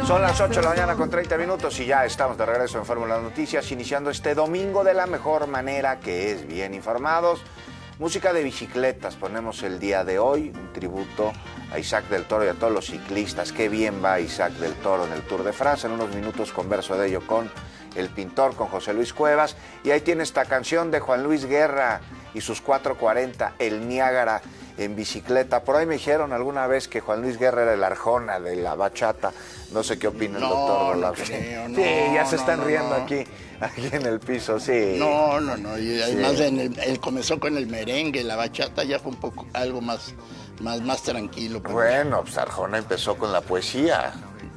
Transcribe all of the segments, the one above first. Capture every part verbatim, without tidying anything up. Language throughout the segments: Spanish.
Son las ocho de la mañana con treinta minutos y ya estamos de regreso en Fórmula Noticias, iniciando este domingo de la mejor manera, que es bien informados. Música de bicicletas ponemos el día de hoy, un tributo a Isaac del Toro y a todos los ciclistas. Qué bien va Isaac del Toro en el Tour de Francia. En unos minutos converso de ello con el pintor, con José Luis Cuevas. Y ahí tiene esta canción de Juan Luis Guerra y sus cuatro cuarenta, El Niágara en bicicleta. Por ahí me dijeron alguna vez que Juan Luis Guerra era el Arjona de la bachata. No sé qué opina el no, doctor no Volapsky. creo, no, Sí, ya se no, están no, riendo no. aquí, aquí en el piso, sí. No, no, no. Y además Sí. en el, él comenzó con el merengue, la bachata ya fue un poco algo más, más, más tranquilo. Pero... Bueno, pues Arjona empezó con la poesía.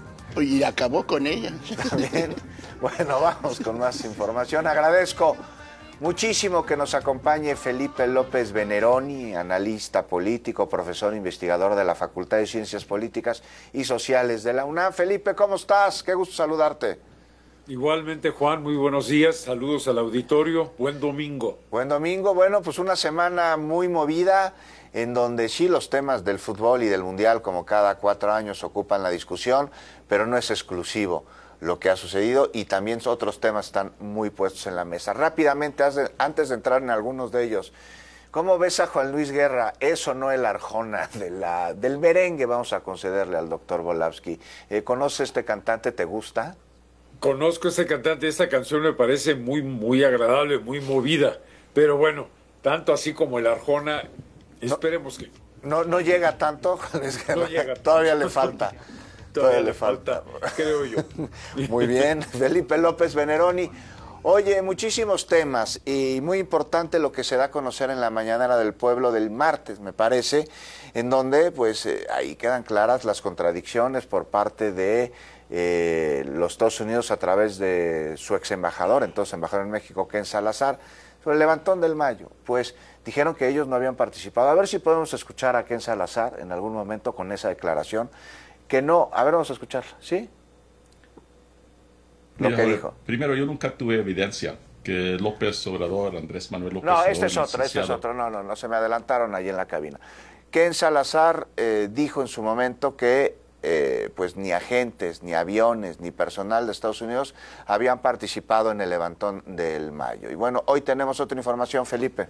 Y acabó con ella. También. Bueno, vamos con más información. Agradezco muchísimo que nos acompañe Felipe López Veneroni, analista político, profesor investigador de la Facultad de Ciencias Políticas y Sociales de la UNAM. Felipe, ¿cómo estás? Qué gusto saludarte. Igualmente, Juan, muy buenos días, saludos al auditorio, buen domingo. Buen domingo, bueno, pues una semana muy movida, en donde sí los temas del fútbol y del mundial, como cada cuatro años, ocupan la discusión, pero no es exclusivo lo que ha sucedido y también otros temas están muy puestos en la mesa. Rápidamente, antes de entrar en algunos de ellos, ¿cómo ves a Juan Luis Guerra? ¿Es o no el Arjona de la, del merengue? Vamos a concederle al doctor Volapsky. Eh, ¿Conoces este cantante? ¿Te gusta? Conozco a este cantante, esta canción me parece muy, muy agradable, muy movida, pero bueno, tanto así como el Arjona, esperemos que... No, no llega tanto, Juan Luis Guerra. No llega. Todavía le falta. Todavía le falta, creo yo. Muy bien, Felipe López Veneroni. Oye, muchísimos temas y muy importante lo que se da a conocer en la Mañanera del Pueblo del martes, me parece, en donde pues eh, ahí quedan claras las contradicciones por parte de eh, los Estados Unidos a través de su ex embajador, entonces embajador en México, Ken Salazar, sobre el levantón del Mayo. Pues dijeron que ellos no habían participado. A ver si podemos escuchar a Ken Salazar en algún momento con esa declaración. Que no, a ver, vamos a escucharla, ¿sí? Lo Mira, que a ver, dijo. Primero, yo nunca tuve evidencia que López Obrador, Andrés Manuel López No, Obrador... este es otro, este es licenciado- otro, no, no, no, se me adelantaron ahí en la cabina. Ken Salazar eh, dijo en su momento que eh, pues ni agentes, ni aviones, ni personal de Estados Unidos habían participado en el levantón del Mayo. Y bueno, hoy tenemos otra información, Felipe.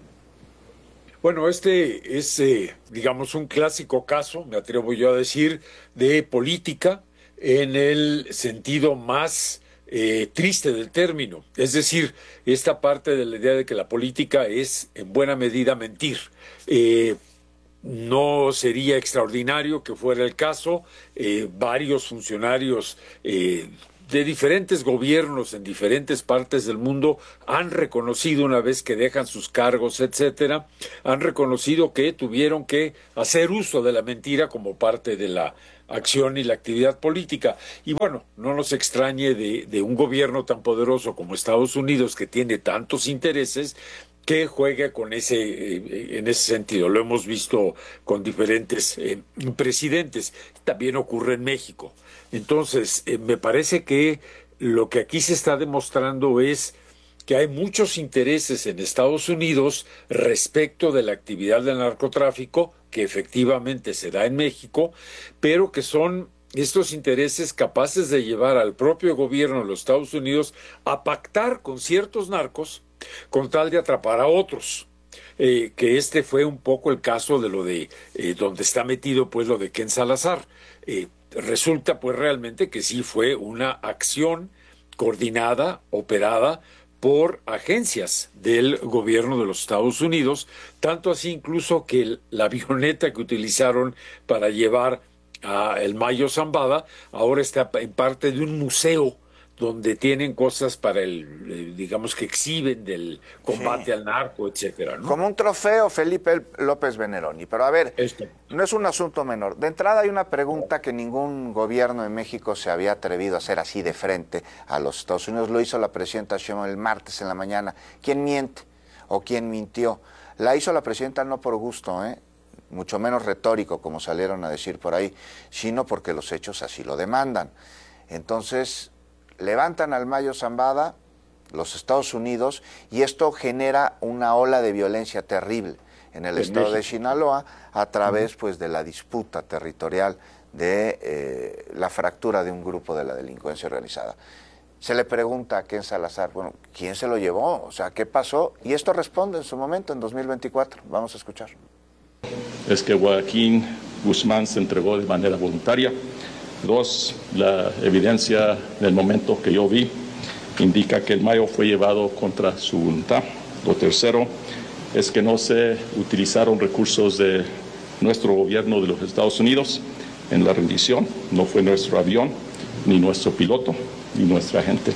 Bueno, este es, eh, digamos, un clásico caso, me atrevo yo a decir, de política en el sentido más eh, triste del término. Es decir, esta parte de la idea de que la política es en buena medida mentir. Eh, No sería extraordinario que fuera el caso. Eh, varios funcionarios eh, de diferentes gobiernos en diferentes partes del mundo han reconocido, una vez que dejan sus cargos, etcétera, han reconocido que tuvieron que hacer uso de la mentira como parte de la acción y la actividad política. Y bueno, no nos extrañe de, de un gobierno tan poderoso como Estados Unidos, que tiene tantos intereses, que juegue con ese, eh, en ese sentido. Lo hemos visto con diferentes eh, presidentes. También ocurre en México. Entonces, eh, me parece que lo que aquí se está demostrando es que hay muchos intereses en Estados Unidos respecto de la actividad del narcotráfico, que efectivamente se da en México, pero que son estos intereses capaces de llevar al propio gobierno de los Estados Unidos a pactar con ciertos narcos con tal de atrapar a otros. Eh, que este fue un poco el caso de lo de eh, donde está metido pues lo de Ken Salazar. Eh, resulta pues realmente que sí fue una acción coordinada, operada por agencias del gobierno de los Estados Unidos, tanto así incluso que el, la avioneta que utilizaron para llevar a el Mayo Zambada ahora está en parte de un museo donde tienen cosas para el, eh, digamos que exhiben del combate Sí. al narco, etcétera, ¿no? Como un trofeo, Felipe López Veneroni. Pero a ver, Esto. no es un asunto menor. De entrada hay una pregunta que ningún gobierno de México se había atrevido a hacer así de frente a los Estados Unidos. Lo hizo la presidenta Sheinbaum el martes en la mañana. ¿Quién miente o quién mintió? La hizo la presidenta no por gusto, ¿eh? Mucho menos retórico, como salieron a decir por ahí, sino porque los hechos así lo demandan. Entonces, levantan al Mayo Zambada los Estados Unidos y esto genera una ola de violencia terrible en el En estado de México. Sinaloa a través pues de la disputa territorial de eh, la fractura de un grupo de la delincuencia organizada. Se le pregunta a Ken Salazar, bueno, ¿quién se lo llevó? O sea, ¿qué pasó? Y esto responde en su momento, en dos mil veinticuatro. Vamos a escuchar. Es que Joaquín Guzmán se entregó de manera voluntaria. Dos, la evidencia del momento que yo vi indica que el Mayo fue llevado contra su voluntad. Lo tercero es que no se utilizaron recursos de nuestro gobierno de los Estados Unidos en la rendición. No fue nuestro avión, ni nuestro piloto, ni nuestra gente.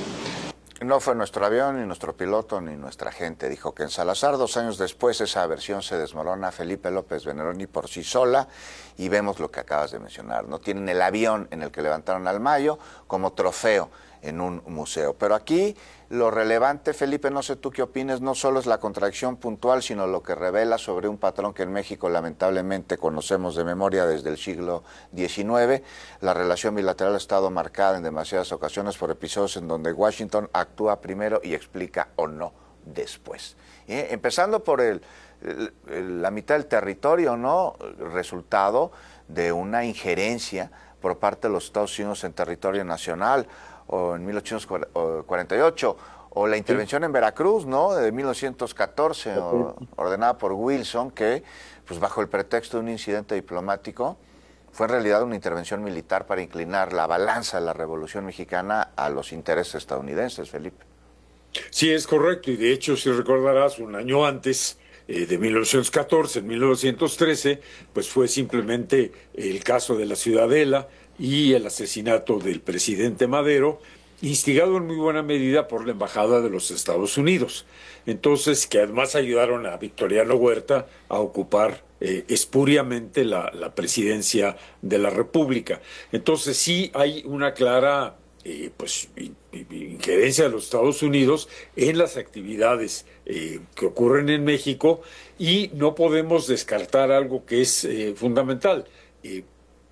No fue nuestro avión, ni nuestro piloto, ni nuestra gente, dijo Ken Salazar. Dos años después esa versión se desmorona. Felipe López Veneroni por sí sola y vemos lo que acabas de mencionar. No tienen el avión en el que levantaron al Mayo como trofeo en un museo. Pero aquí lo relevante, Felipe, no sé tú qué opines, no solo es la contradicción puntual, sino lo que revela sobre un patrón que en México lamentablemente conocemos de memoria desde el siglo diecinueve. La relación bilateral ha estado marcada en demasiadas ocasiones por episodios en donde Washington actúa primero y explica o no después. ¿Eh? Empezando por el, el, el, la mitad del territorio, ¿no? Resultado de una injerencia por parte de los Estados Unidos en territorio nacional, o en mil ochocientos cuarenta y ocho, o la intervención sí. en Veracruz, ¿no?, de mil novecientos catorce, o, ordenada por Wilson, que, pues bajo el pretexto de un incidente diplomático, fue en realidad una intervención militar para inclinar la balanza de la Revolución Mexicana a los intereses estadounidenses, Felipe. Sí, es correcto, y de hecho, si recordarás, un año antes, eh, de mil novecientos catorce, en mil novecientos trece, pues fue simplemente el caso de la Ciudadela y el asesinato del presidente Madero, instigado en muy buena medida por la Embajada de los Estados Unidos. Entonces, que además ayudaron a Victoriano Huerta a ocupar eh, espuriamente la, la presidencia de la República. Entonces, sí hay una clara eh, pues, injerencia de los Estados Unidos en las actividades eh, que ocurren en México, y no podemos descartar algo que es eh, fundamental. Eh,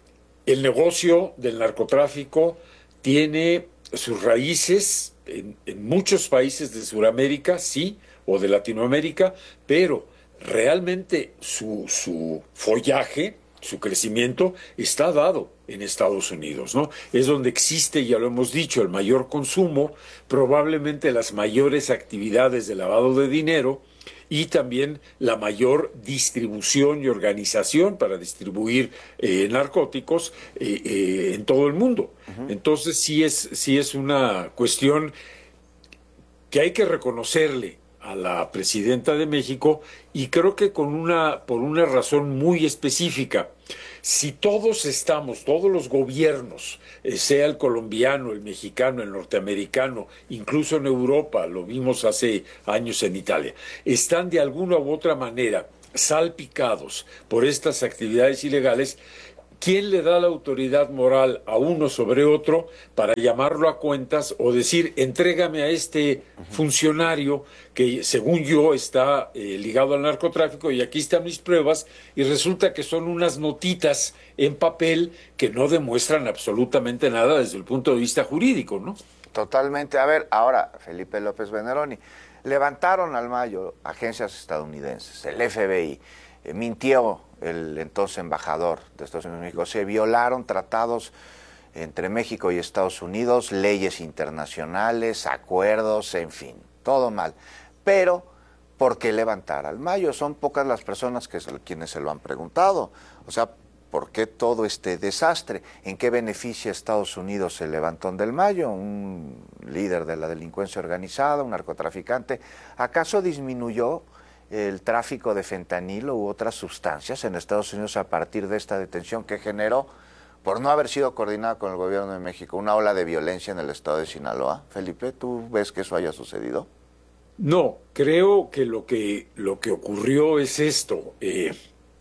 El negocio del narcotráfico tiene sus raíces en, en muchos países de Sudamérica, sí, o de Latinoamérica, pero realmente su, su follaje, su crecimiento, está dado en Estados Unidos, ¿no? Es donde existe, ya lo hemos dicho, el mayor consumo, probablemente las mayores actividades de lavado de dinero, y también la mayor distribución y organización para distribuir eh, narcóticos eh, eh, en todo el mundo. Uh-huh. Entonces sí es, sí es una cuestión que hay que reconocerle a la presidenta de México, y creo que con una, por una razón muy específica. Si todos estamos, todos los gobiernos, eh, sea el colombiano, el mexicano, el norteamericano, incluso en Europa, lo vimos hace años en Italia, están de alguna u otra manera salpicados por estas actividades ilegales, ¿quién le da la autoridad moral a uno sobre otro para llamarlo a cuentas o decir, entrégame a este funcionario que según yo está eh, ligado al narcotráfico y aquí están mis pruebas, y resulta que son unas notitas en papel que no demuestran absolutamente nada desde el punto de vista jurídico, ¿no? Totalmente. A ver, ahora, Felipe López Veneroni, levantaron al Mayo agencias estadounidenses, el F B I, eh, mintió el entonces embajador de Estados Unidos en México, se violaron tratados entre México y Estados Unidos, leyes internacionales, acuerdos, en fin, todo mal. Pero, ¿por qué levantar al Mayo? Son pocas las personas que se, quienes se lo han preguntado. O sea, ¿por qué todo este desastre? ¿En qué beneficia a Estados Unidos el levantón del Mayo? Un líder de la delincuencia organizada, un narcotraficante. ¿Acaso disminuyó el tráfico de fentanilo u otras sustancias en Estados Unidos a partir de esta detención que generó, por no haber sido coordinada con el gobierno de México, una ola de violencia en el estado de Sinaloa? Felipe, ¿tú ves que eso haya sucedido? No, creo que lo que, lo que ocurrió es esto. Eh,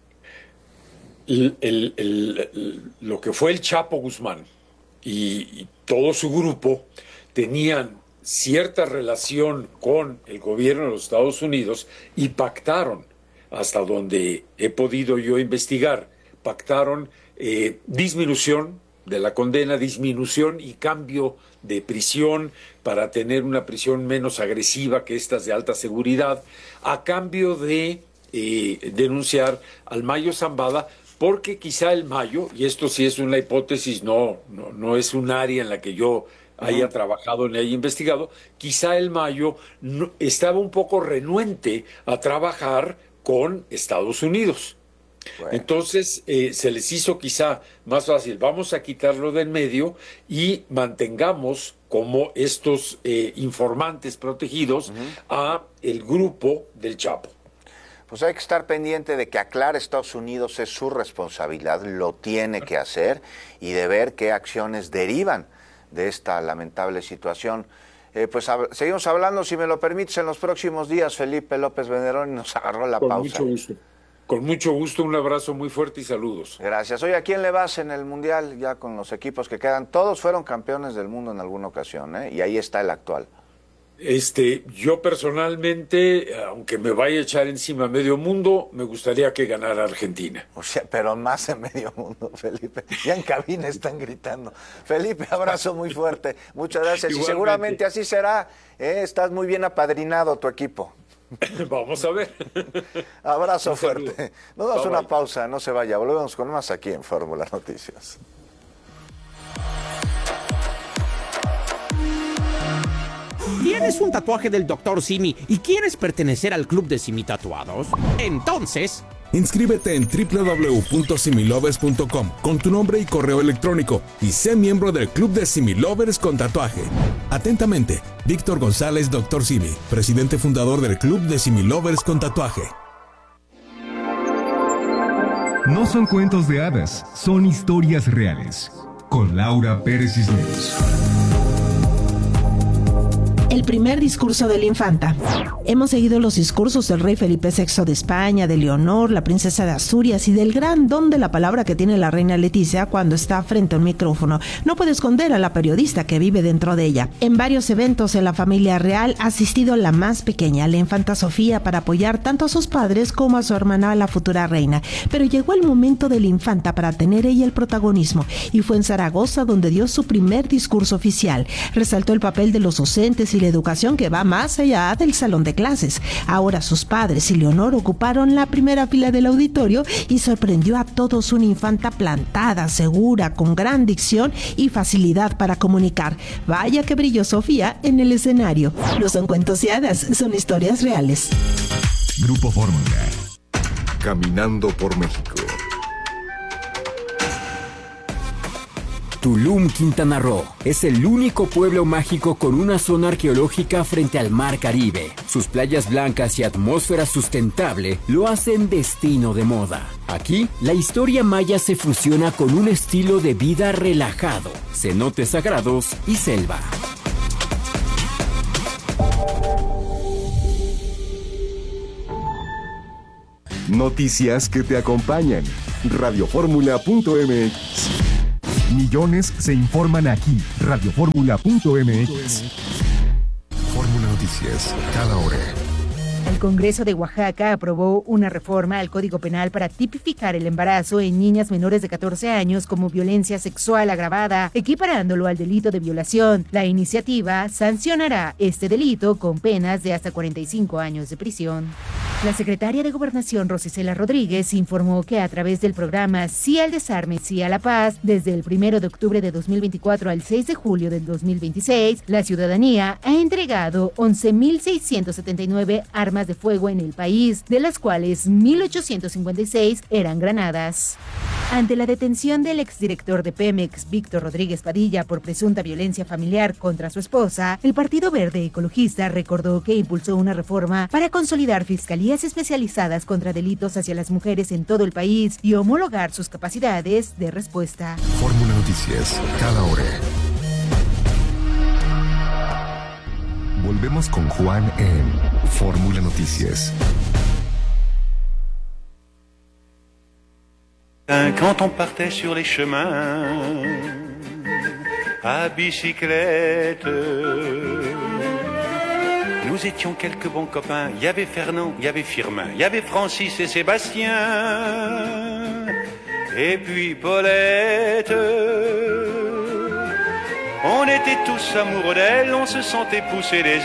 el, el, el, el, lo que fue el Chapo Guzmán y, y todo su grupo tenían cierta relación con el gobierno de los Estados Unidos y pactaron, hasta donde he podido yo investigar, pactaron eh, disminución de la condena, disminución y cambio de prisión para tener una prisión menos agresiva que estas de alta seguridad, a cambio de eh, denunciar al Mayo Zambada porque quizá el Mayo, y esto sí es una hipótesis, no, no, no es un área en la que yo haya uh-huh. trabajado ni haya investigado, quizá el Mayo no, estaba un poco renuente a trabajar con Estados Unidos. Bueno. Entonces eh, se les hizo quizá más fácil, vamos a quitarlo del medio y mantengamos como estos eh, informantes protegidos uh-huh. a el grupo del Chapo. Pues hay que estar pendiente de que aclare Estados Unidos, es su responsabilidad, lo tiene que hacer, y de ver qué acciones derivan de esta lamentable situación. Eh, pues hab- seguimos hablando, si me lo permites, en los próximos días. Felipe López Benderón nos agarró la Con pausa. Mucho gusto. Con mucho gusto, un abrazo muy fuerte y saludos. Gracias. Oye, ¿a quién le vas en el Mundial ya con los equipos que quedan? Todos fueron campeones del mundo en alguna ocasión, ¿eh? Y ahí está el actual. Este, yo personalmente, aunque me vaya a echar encima medio mundo, me gustaría que ganara Argentina. O sea, pero más de medio mundo, Felipe. Ya en cabina están gritando. Felipe, abrazo muy fuerte. Muchas gracias. Igualmente. Y seguramente así será. ¿eh? Estás muy bien apadrinado tu equipo. Vamos a ver. Abrazo fuerte. Nos damos bye, una bye. pausa, no se vaya. Volvemos con más aquí en Fórmula Noticias. ¿Tienes un tatuaje del doctor Simi y quieres pertenecer al club de Simi Tatuados? Entonces, inscríbete en doble u doble u doble u punto similovers punto com con tu nombre y correo electrónico y sé miembro del club de Similovers con tatuaje. Atentamente, Víctor González, doctor Simi, presidente fundador del club de Similovers con tatuaje. No son cuentos de hadas, son historias reales. Con Laura Pérez Cisneros. El primer discurso de la infanta. Hemos seguido los discursos del rey Felipe sexto de España, de Leonor, la princesa de Asturias y del gran don de la palabra que tiene la reina Leticia cuando está frente a un micrófono. No puede esconder a la periodista que vive dentro de ella. En varios eventos en la familia real ha asistido la más pequeña, la infanta Sofía, para apoyar tanto a sus padres como a su hermana, la futura reina. Pero llegó el momento de la infanta para tener ella el protagonismo, y fue en Zaragoza donde dio su primer discurso oficial. Resaltó el papel de los docentes y la educación que va más allá del salón de clases. Ahora sus padres y Leonor ocuparon la primera fila del auditorio y sorprendió a todos una infanta plantada, segura, con gran dicción y facilidad para comunicar. Vaya que brilló Sofía en el escenario. No son cuentos y hadas, son historias reales. Grupo Fórmula. Caminando por México. Tulum, Quintana Roo, es el único pueblo mágico con una zona arqueológica frente al Mar Caribe. Sus playas blancas y atmósfera sustentable lo hacen destino de moda. Aquí, la historia maya se fusiona con un estilo de vida relajado, cenotes sagrados y selva. Noticias que te acompañan. radio fórmula punto m x. Millones se informan aquí. radio fórmula punto m x. Fórmula Noticias, cada hora. El Congreso de Oaxaca aprobó una reforma al Código Penal para tipificar el embarazo en niñas menores de catorce años como violencia sexual agravada, equiparándolo al delito de violación. La iniciativa sancionará este delito con penas de hasta cuarenta y cinco años de prisión. La secretaria de Gobernación, Rosicela Rodríguez, informó que a través del programa Sí al Desarme, Sí a la Paz, desde el primero de octubre de dos mil veinticuatro al seis de julio del dos mil veintiséis, la ciudadanía ha entregado once mil seiscientos setenta y nueve armas de fuego en el país, de las cuales mil ochocientos cincuenta y seis eran granadas. Ante la detención del exdirector de Pemex, Víctor Rodríguez Padilla, por presunta violencia familiar contra su esposa, el Partido Verde Ecologista recordó que impulsó una reforma para consolidar fiscalías especializadas contra delitos hacia las mujeres en todo el país y homologar sus capacidades de respuesta. Fórmula Noticias, cada hora. Volvemos con Juan en Fórmula Noticias. Quand on partait sur les chemins à bicyclette, nous étions quelques bons copains. Il y avait Fernand, il y avait Firmin, il y avait Francis et Sébastien, et puis Paulette. On était tous amoureux d'elle, on se sentait pousser les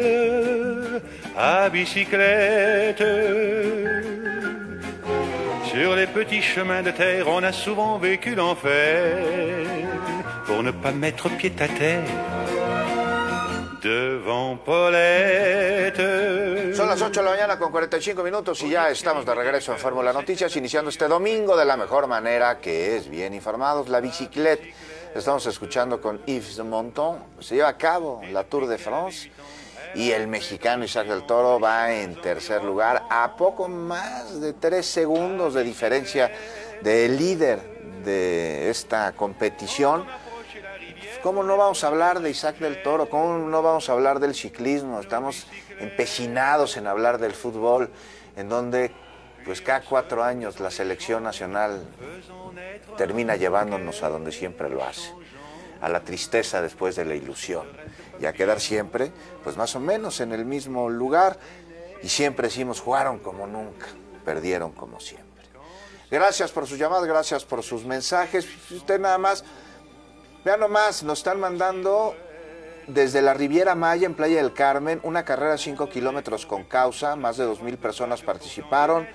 ailes à bicyclette. Sur les petits chemins de terre, on a souvent vécu l'enfer pour ne pas mettre pied à terre devant Paulette. Son las ocho de la mañana con cuarenta y cinco minutos y ya estamos de regreso en Fórmula Noticias, iniciando este domingo de la mejor manera, que es bien informados. La bicicleta, estamos escuchando con Yves Montand, se lleva a cabo la Tour de France y el mexicano Isaac del Toro va en tercer lugar, a poco más de tres segundos de diferencia del líder de esta competición. ¿Cómo no vamos a hablar de Isaac del Toro? ¿Cómo no vamos a hablar del ciclismo? Estamos empecinados en hablar del fútbol, en donde pues cada cuatro años la selección nacional termina llevándonos a donde siempre lo hace, a la tristeza después de la ilusión, y a quedar siempre, pues más o menos en el mismo lugar, y siempre decimos, jugaron como nunca, perdieron como siempre. Gracias por sus llamadas, gracias por sus mensajes. Usted nada más, vean nomás, nos están mandando desde la Riviera Maya en Playa del Carmen, una carrera de cinco kilómetros con causa, más de dos mil personas participaron,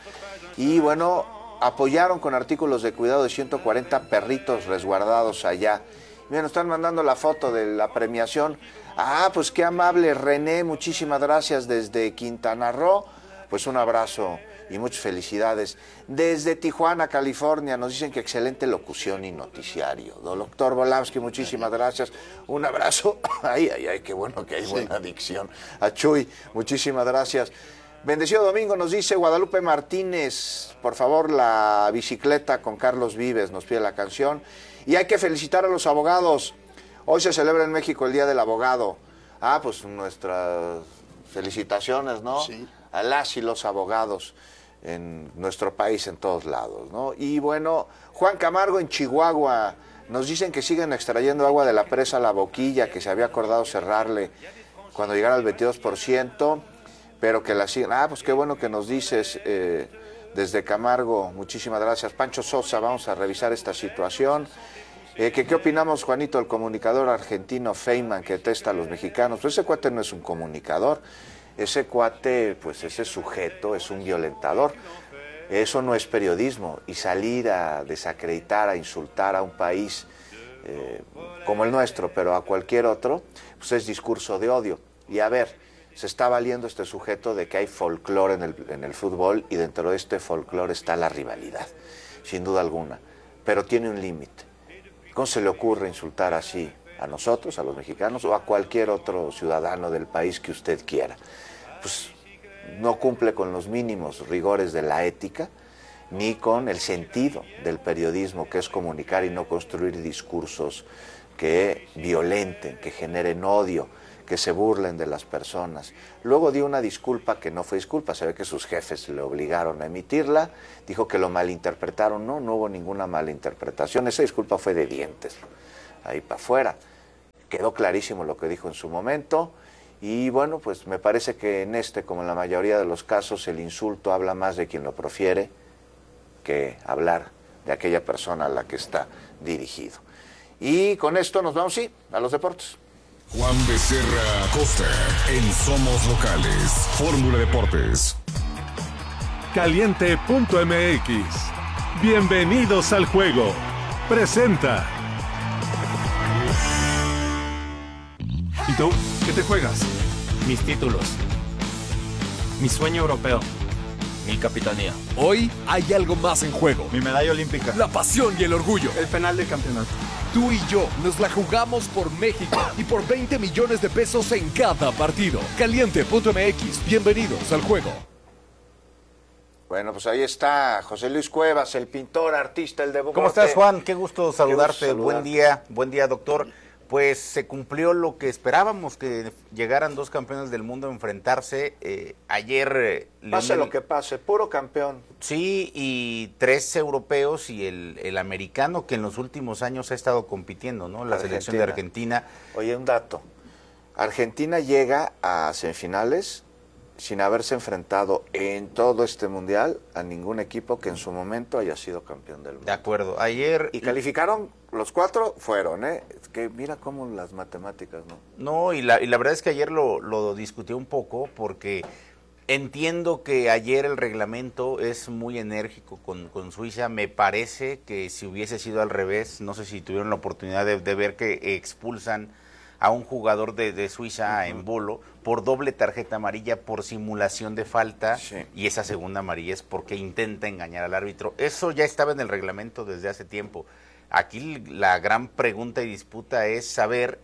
y bueno, apoyaron con artículos de cuidado de ciento cuarenta perritos resguardados allá. Miren, nos están mandando la foto de la premiación. Ah, pues qué amable René, muchísimas gracias desde Quintana Roo. Pues un abrazo y muchas felicidades. Desde Tijuana, California, nos dicen que excelente locución y noticiario. Doctor Volamsky, muchísimas gracias. Un abrazo. Ay, ay, ay, qué bueno que hay buena dicción. A Chuy, muchísimas gracias. Bendecido domingo, nos dice Guadalupe Martínez. Por favor, la bicicleta con Carlos Vives, nos pide la canción. Y hay que felicitar a los abogados. Hoy se celebra en México el Día del Abogado. Ah, pues nuestras felicitaciones, ¿no? Sí. A las y los abogados en nuestro país, en todos lados, ¿no? Y bueno, Juan Camargo en Chihuahua, nos dicen que siguen extrayendo agua de la presa La Boquilla, que se había acordado cerrarle cuando llegara al veintidós por ciento, pero que la siguen. Ah, pues qué bueno que nos dices, eh, desde Camargo, muchísimas gracias. Pancho Sosa, vamos a revisar esta situación. Eh, que, ¿Qué opinamos, Juanito, el comunicador argentino Feynman, que detesta a los mexicanos? Pues ese cuate no es un comunicador, ese cuate, pues ese sujeto es un violentador. Eso no es periodismo, y salir a desacreditar, a insultar a un país eh, como el nuestro, pero a cualquier otro, pues es discurso de odio. Y a ver, se está valiendo este sujeto de que hay folclore en el, en el fútbol, y dentro de este folclore está la rivalidad, sin duda alguna, pero tiene un límite. ¿Cómo se le ocurre insultar así a nosotros, a los mexicanos, o a cualquier otro ciudadano del país que usted quiera? Pues no cumple con los mínimos rigores de la ética, ni con el sentido del periodismo, que es comunicar y no construir discursos que violenten, que generen odio, que se burlen de las personas. Luego dio una disculpa que no fue disculpa, se ve que sus jefes le obligaron a emitirla, dijo que lo malinterpretaron. No, no hubo ninguna malinterpretación, esa disculpa fue de dientes, ahí para afuera. Quedó clarísimo lo que dijo en su momento, y bueno, pues me parece que en este, como en la mayoría de los casos, el insulto habla más de quien lo profiere que hablar de aquella persona a la que está dirigido. Y con esto nos vamos, sí, a los deportes. Juan Becerra Acosta en Somos Locales, Fórmula Deportes. Caliente punto M X. Bienvenidos al juego. Presenta. ¿Y tú? ¿Qué te juegas? Mis títulos. Mi sueño europeo. Mi capitanía. Hoy hay algo más en juego. Mi medalla olímpica. La pasión y el orgullo. El penal del campeonato. Tú y yo nos la jugamos por México y por veinte millones de pesos en cada partido. Caliente punto M X. Bienvenidos al juego. Bueno, pues ahí está José Luis Cuevas, el pintor, artista, el de Bogote. ¿Cómo estás, Juan? Qué gusto saludarte. Qué gusto saludar. Buen día, buen día, doctor. Pues se cumplió lo que esperábamos, que llegaran dos campeones del mundo a enfrentarse. Eh, ayer... Eh, pase Leonel... lo que pase, puro campeón. Sí, y tres europeos y el, el americano, que en los últimos años ha estado compitiendo, ¿no? La Argentina. Selección de Argentina. Oye, un dato. Argentina llega a semifinales sin haberse enfrentado en todo este mundial a ningún equipo que en su momento haya sido campeón del mundo. De acuerdo. Ayer... Y calificaron, los cuatro fueron, ¿eh? Es que mira cómo las matemáticas, ¿no? No, y la, y la verdad es que ayer lo, lo discutí un poco porque Entiendo que ayer el reglamento es muy enérgico con, con Suiza. Me parece que si hubiese sido al revés, no sé si tuvieron la oportunidad de, de ver que expulsan a un jugador de, de Suiza uh-huh. en Bolo por doble tarjeta amarilla por simulación de falta, sí. y esa segunda amarilla es porque intenta engañar al árbitro. Eso ya estaba en el reglamento desde hace tiempo. Aquí la gran pregunta y disputa es saber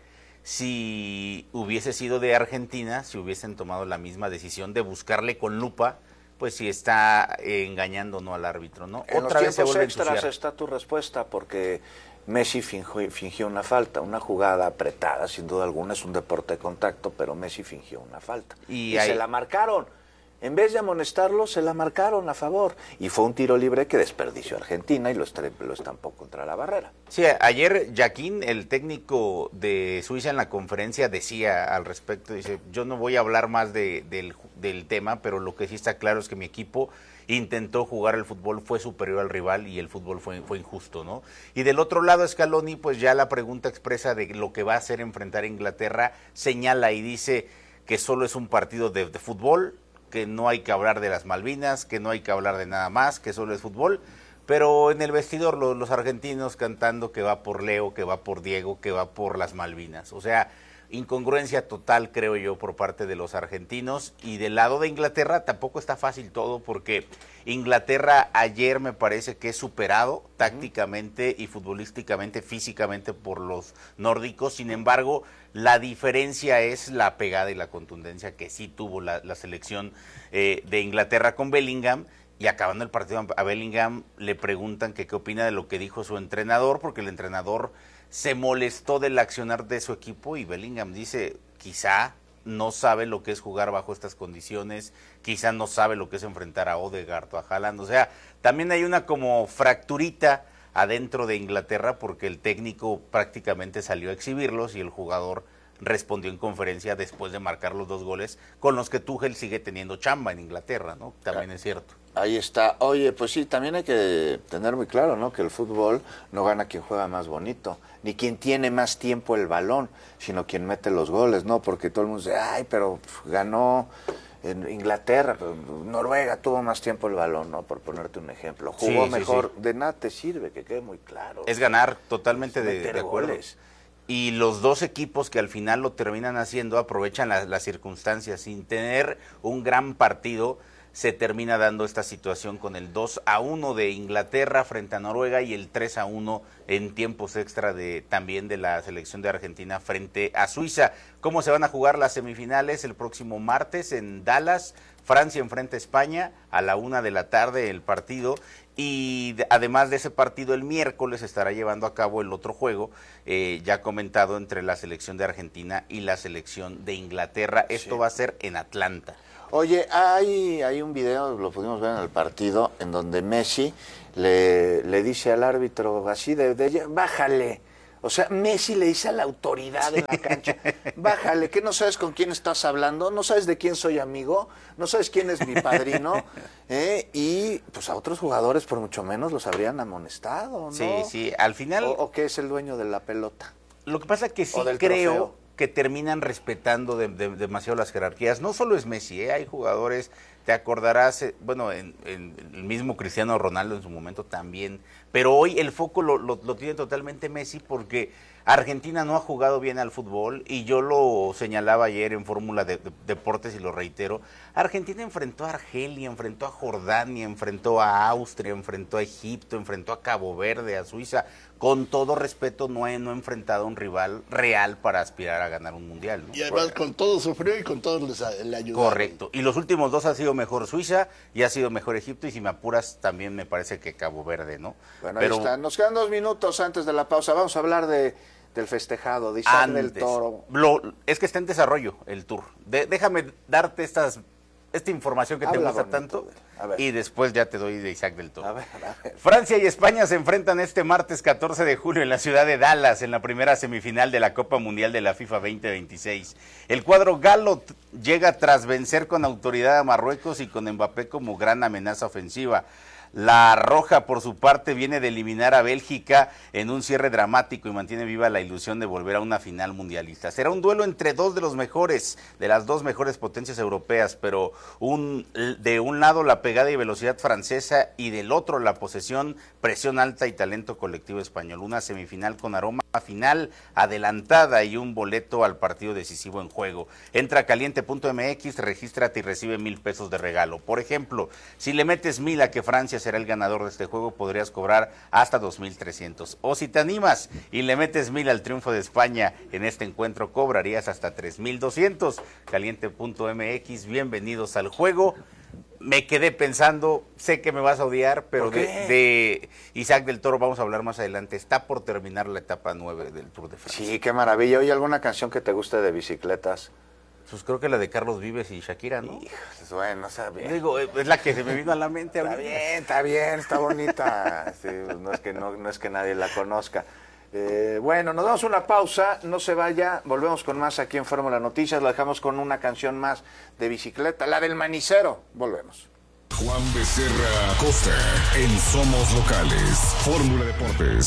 si hubiese sido de Argentina, si hubiesen tomado la misma decisión de buscarle con lupa, pues si está engañando o no al árbitro, ¿no? En Otra los vez se tiempos vuelve a extras ensuciar. está tu respuesta, porque Messi fingió, fingió una falta, una jugada apretada, sin duda alguna, es un deporte de contacto, pero Messi fingió una falta. Y, y ahí... se la marcaron. En vez de amonestarlo, se la marcaron a favor. Y fue un tiro libre que desperdició Argentina y lo, estre- lo estampó contra la barrera. Sí, ayer Jaquín, el técnico de Suiza en la conferencia, decía al respecto, dice, yo no voy a hablar más de, del, del tema, pero lo que sí está claro es que mi equipo intentó jugar el fútbol, fue superior al rival y el fútbol fue, fue injusto, ¿no? Y del otro lado, Scaloni, pues ya la pregunta expresa de lo que va a hacer enfrentar a Inglaterra, señala y dice que solo es un partido de, de fútbol, que no hay que hablar de las Malvinas, que no hay que hablar de nada más, que solo es fútbol, pero en el vestidor los, los argentinos cantando que va por Leo, que va por Diego, que va por las Malvinas. O sea, incongruencia total, creo yo, por parte de los argentinos. Y del lado de Inglaterra tampoco está fácil todo, porque Inglaterra ayer me parece que es superado uh-huh. tácticamente y futbolísticamente, físicamente por los nórdicos. Sin embargo, la diferencia es la pegada y la contundencia que sí tuvo la, la selección eh, de Inglaterra con Bellingham. Y acabando el partido a Bellingham le preguntan que qué opina de lo que dijo su entrenador, porque el entrenador se molestó del accionar de su equipo y Bellingham dice, quizá no sabe lo que es jugar bajo estas condiciones, quizá no sabe lo que es enfrentar a Odegaard o a Haaland. O sea, también hay una como fracturita adentro de Inglaterra porque el técnico prácticamente salió a exhibirlos y el jugador respondió en conferencia después de marcar los dos goles con los que Tuchel sigue teniendo chamba en Inglaterra, ¿no? También es cierto. Ahí está. Oye, pues sí, también hay que tener muy claro, ¿no? Que el fútbol no gana quien juega más bonito, ni quien tiene más tiempo el balón, sino quien mete los goles, ¿no? Porque todo el mundo dice, ay, pero ganó en Inglaterra, pero Noruega tuvo más tiempo el balón, ¿no? Por ponerte un ejemplo. Jugó sí, mejor. Sí, sí. De nada te sirve, que quede muy claro. Es ganar totalmente es de, de acuerdo. Goles. Y los dos equipos que al final lo terminan haciendo aprovechan las, las circunstancias. Sin tener un gran partido, se termina dando esta situación con el dos a uno de Inglaterra frente a Noruega y el tres a uno en tiempos extra de también de la selección de Argentina frente a Suiza. ¿Cómo se van a jugar las semifinales? El próximo martes en Dallas, Francia enfrenta a España a la una de la tarde el partido. Y de, además de ese partido, el miércoles estará llevando a cabo el otro juego, eh, ya comentado, entre la selección de Argentina y la selección de Inglaterra. Esto sí. va a ser en Atlanta. Oye, hay, hay un video, lo pudimos ver en el partido, en donde Messi le, le dice al árbitro así de, de bájale. O sea, Messi le dice a la autoridad en la cancha, bájale, que no sabes con quién estás hablando, no sabes de quién soy amigo, no sabes quién es mi padrino, ¿eh? Y pues a otros jugadores por mucho menos los habrían amonestado, ¿no? Sí, sí, al final... ¿O, o qué es el dueño de la pelota? Lo que pasa es que sí creo trofeo. que terminan respetando de, de, demasiado las jerarquías. No solo es Messi, ¿eh? Hay jugadores, te acordarás, eh, bueno, en, en el mismo Cristiano Ronaldo en su momento también, pero hoy el foco lo, lo, lo tiene totalmente Messi porque Argentina no ha jugado bien al fútbol y yo lo señalaba ayer en Fórmula de, de Deportes y lo reitero. Argentina enfrentó a Argelia, enfrentó a Jordania, enfrentó a Austria, enfrentó a Egipto, enfrentó a Cabo Verde, a Suiza. Con todo respeto, no he, no he enfrentado a un rival real para aspirar a ganar un mundial, ¿no? Y además con todo sufrió y con todos les, le ayudó. Correcto. Y los últimos dos ha sido mejor Suiza y ha sido mejor Egipto y si me apuras también me parece que Cabo Verde, ¿no? Bueno, Pero, ahí está. Nos quedan dos minutos antes de la pausa. Vamos a hablar de del festejado, de Isaac antes, del Toro. Lo, es que está en desarrollo el tour. De, déjame darte estas esta información que Habla te gusta bonito, tanto y después ya te doy de Isaac del Toro. A ver, a ver. Francia y España se enfrentan este martes catorce de julio en la ciudad de Dallas en la primera semifinal de la Copa Mundial de la FIFA veinte veintiséis. El cuadro galo llega tras vencer con autoridad a Marruecos y con Mbappé como gran amenaza ofensiva. La Roja, por su parte, viene de eliminar a Bélgica en un cierre dramático y mantiene viva la ilusión de volver a una final mundialista. Será un duelo entre dos de los mejores, de las dos mejores potencias europeas, pero un, de un lado la pegada y velocidad francesa y del otro la posesión, presión alta y talento colectivo español. Una semifinal con aroma final adelantada y un boleto al partido decisivo en juego. Entra a caliente punto m x, regístrate y recibe mil pesos de regalo. Por ejemplo, si le metes mil a que Francia será el ganador de este juego, podrías cobrar hasta dos mil trescientos. O si te animas y le metes mil al triunfo de España en este encuentro, cobrarías hasta tres mil doscientos. caliente punto m x, bienvenidos al juego. Me quedé pensando, sé que me vas a odiar, pero de, de Isaac del Toro vamos a hablar más adelante. Está por terminar la etapa nueve del Tour de Francia. Sí, qué maravilla. ¿Oye alguna canción que te guste de bicicletas? Pues creo que la de Carlos Vives y Shakira, ¿no? Híjole, bueno, está bien. Digo, es la que se me vino a la mente Está ahorita. bien, está bien, está bonita. Sí, no, es que, no, no es que nadie la conozca. Eh, bueno, nos damos una pausa, no se vaya, volvemos con más aquí en Fórmula Noticias, lo dejamos con una canción más de bicicleta, la del Manicero, volvemos. Juan Becerra Costa en Somos Locales, Fórmula Deportes.